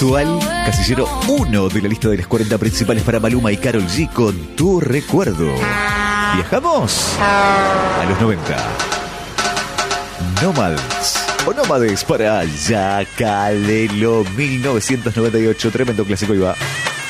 actual casillero 1 de la lista de las 40 principales para Maluma y Karol G con Tu Recuerdo. Viajamos a los 90. Nomads o Nómades para Yacalelo 1998. Tremendo clásico, y va.